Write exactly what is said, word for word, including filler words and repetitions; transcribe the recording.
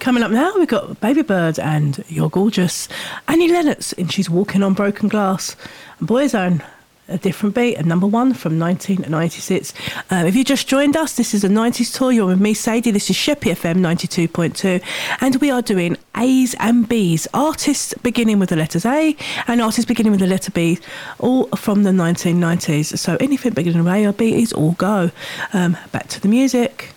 Coming up now, we've got Baby Bird and You're Gorgeous. Annie Lennox, and She's Walking on Broken Glass. And Boyzone, A Different Beat, and number one from nineteen ninety-six. Um, if you just joined us, this is a nineties tour. You're with me, Sadie. This is Sheppey F M ninety-two point two. And we are doing A's and B's. Artists beginning with the letters A and artists beginning with the letter B, all from the nineteen nineties. So anything beginning with A or B is all go. Um, back to the music.